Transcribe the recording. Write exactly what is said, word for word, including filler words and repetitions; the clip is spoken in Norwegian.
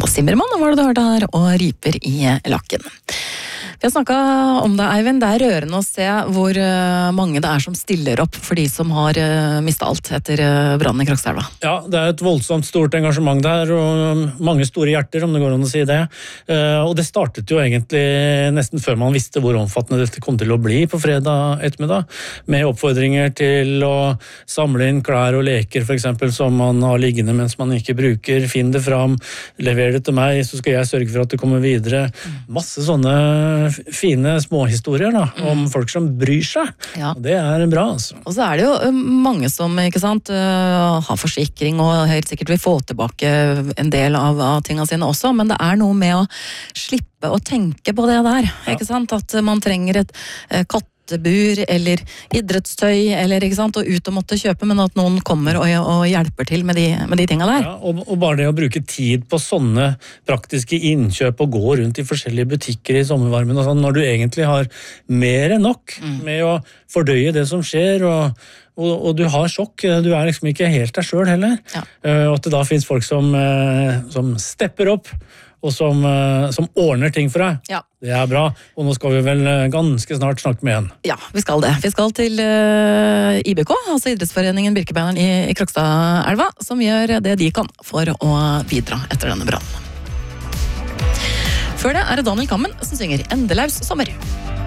Simmermann var det du hørte her, og riper i lakken. Vi har snakket om det, Eivind. Det er rørende å se hvor mange det er som stiller opp for de som har mistet alt etter brannen i Krokstadelva. Ja, det er et voldsomt stort engasjement der, og mange store hjerter, om det går an å si det. Og det startet jo egentlig nesten før man visste hvor omfattende dette kom til å bli på fredag ettermiddag, med oppfordringer til å samle inn klær og leker, for eksempel, som man har liggende mens man ikke bruker. Finn det fram, lever det til meg, så skal jeg sørge for at det kommer videre. Masse sånne fine småhistorier da, om folk som bryr seg. Ja. Og det er bra, altså. Og så er det jo mange som, ikke sant, har forsikring og helt sikkert vil få tilbake en del av, av tingene sine også, men det er noe med å slippe å tenke på det der, ja. Ikke sant? At man trenger et eh, kattebur eller idrettstøy, eller ikke sant, og ut og måtte kjøpe, men at noen kommer og, og hjelper til med de, med de tingene der. Ja, og, og bare det å bruke tid på sånne praktiske innkjøp og gå rundt i forskjellige butikker i sommervarmen og sånn, når du egentlig har mer enn nok mm. med å fordøye det som skjer, og, og, og du har sjokk, du er liksom ikke helt deg selv heller. Ja. Og at det da finnes folk som, som stepper opp, og som, som ordner ting for deg. Ja. Det er bra, og nå skal vi vel ganske snart snakke med en. Ja, vi skal det. Vi skal til uh, I B K, altså Idrettsforeningen Birkebeineren i, i Krokstadelva, som gjør det de kan for å bidra etter denne brannen. Før det er det Daniel Kammen som synger Endelaus sommer.